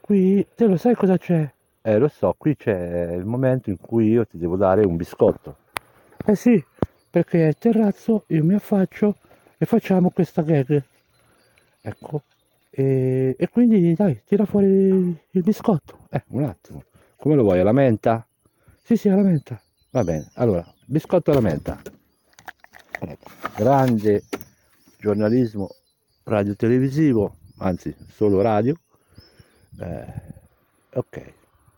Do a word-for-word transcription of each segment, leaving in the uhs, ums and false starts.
qui, te lo sai cosa c'è? Eh, lo so, qui c'è il momento in cui io ti devo dare un biscotto. Eh sì, perché al terrazzo io mi affaccio e facciamo questa gag. Ecco. E, e quindi dai, tira fuori il biscotto. Eh, un attimo. Come lo vuoi? Alla menta? Sì, sì, alla menta. Va bene. Allora, biscotto alla menta. Ecco. Grande giornalismo radio-televisivo, anzi, solo radio. Eh, ok,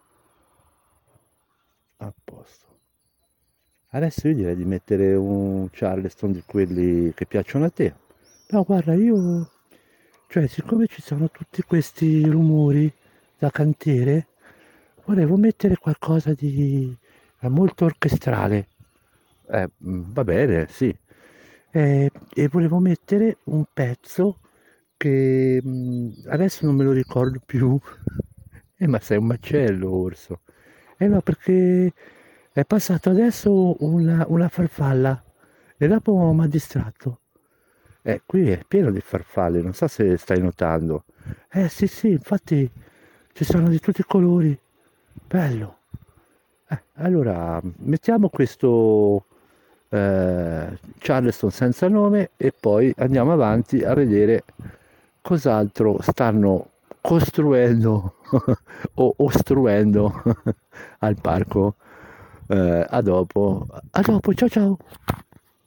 a posto. Adesso io direi di mettere un Charleston di quelli che piacciono a te. No, guarda, io, cioè, siccome ci sono tutti questi rumori da cantiere, volevo mettere qualcosa di eh, molto orchestrale. Eh, mm, va bene, sì. Eh, e volevo mettere un pezzo che mm, adesso non me lo ricordo più. Eh, ma sei un macello, orso. Eh no, perché è passato adesso una, una farfalla e dopo mi ha distratto. Eh, qui è pieno di farfalle, non so se stai notando. Eh sì, sì, infatti ci sono di tutti i colori. Bello. Eh, allora, mettiamo questo eh, Charleston senza nome e poi andiamo avanti a vedere cos'altro stanno costruendo o ostruendo al parco. Eh, a dopo. A dopo, ciao ciao.